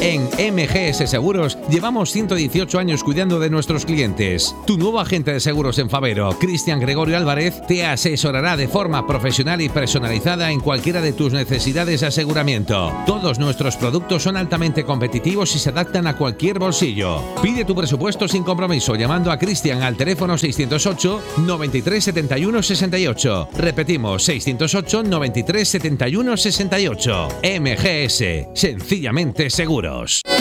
En MGS Seguros llevamos 118 años cuidando de nuestros clientes. Tu nuevo agente de seguros en Fabero, Cristian Gregorio Álvarez, te asesorará de forma profesional y personalizada en cualquiera de tus necesidades de aseguramiento. Todos nuestros productos son altamente competitivos y se adaptan a cualquier bolsillo. Pide tu presupuesto sin compromiso llamando a Cristian al teléfono 608 93 71 68. Repetimos, 608 93 71 68. MGS, sencillamente seguros.